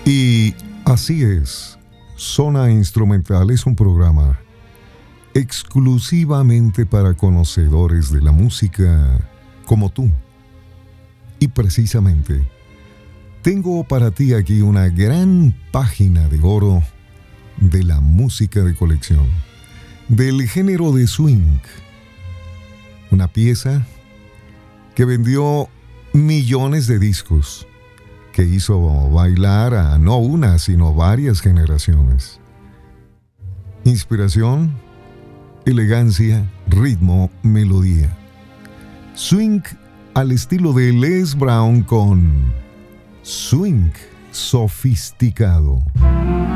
Y así es, Zona Instrumental es un programa exclusivamente para conocedores de la música como tú. Y precisamente, tengo para ti aquí una gran página de oro de la música de colección, del género de swing. Una pieza que vendió millones de discos, que hizo bailar a no una, sino varias generaciones. Inspiración, elegancia, ritmo, melodía. Swing al estilo de Les Brown con swing sofisticado.